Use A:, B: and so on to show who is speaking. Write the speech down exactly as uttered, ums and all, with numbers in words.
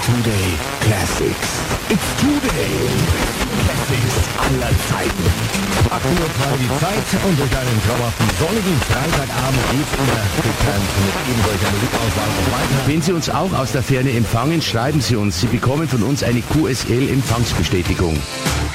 A: Today Classics. It's Today. Classics aller Zeiten. acht Uhr frei die Zeit und durch einen traumhaften sonnigen Freitagabend geht's wieder bekannt mit eben solcher Musikauswahl und weiter.
B: Wenn Sie uns auch aus der Ferne empfangen, schreiben Sie uns. Sie bekommen von uns eine Q S L-Empfangsbestätigung.